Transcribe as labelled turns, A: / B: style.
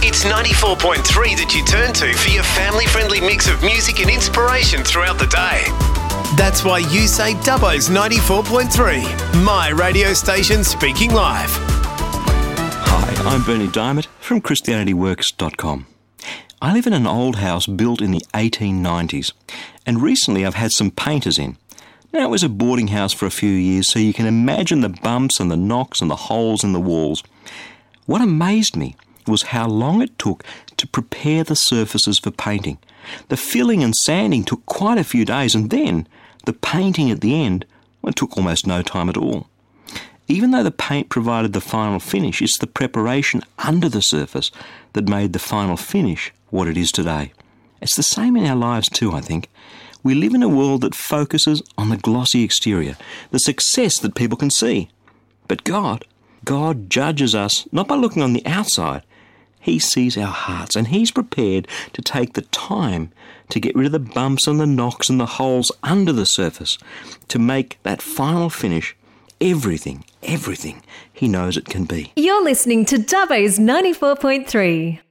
A: It's 94.3 that you turn to for your family-friendly mix of music and inspiration throughout the day. That's why you say Dubbo's 94.3, my radio station speaking live.
B: Hi, I'm Bernie Diamond from ChristianityWorks.com. I live in an old house built in the 1890s, and recently I've had some painters in. Now, it was a boarding house for a few years, so you can imagine the bumps and the knocks and the holes in the walls. What amazed me was how long it took to prepare the surfaces for painting. The filling and sanding took quite a few days, and then the painting at the end, well, it took almost no time at all. Even though the paint provided the final finish, it's the preparation under the surface that made the final finish what it is today. It's the same in our lives too, I think. We live in a world that focuses on the glossy exterior, the success that people can see. But God judges us not by looking on the outside. He sees our hearts, and He's prepared to take the time to get rid of the bumps and the knocks and the holes under the surface to make that final finish everything He knows it can be.
C: You're listening to Dubbo's 94.3.